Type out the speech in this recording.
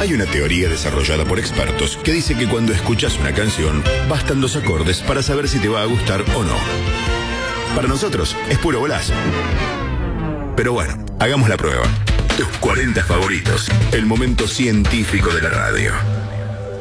Hay una teoría desarrollada por expertos que dice que cuando escuchas una canción, bastan 2 acordes para saber si te va a gustar o no. Para nosotros es puro golazo. Pero bueno, hagamos la prueba. Tus 40 favoritos, el momento científico de la radio.